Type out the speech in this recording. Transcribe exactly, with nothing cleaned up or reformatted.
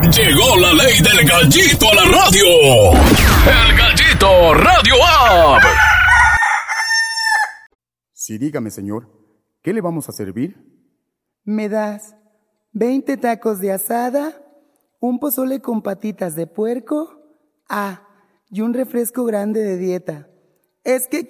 Llegó la ley del gallito a la radio. El Gallito Radio App. Sí, dígame, señor, ¿qué le vamos a servir? ¿Me das veinte tacos de asada, un pozole con patitas de puerco? Ah, y un refresco grande de dieta. Es que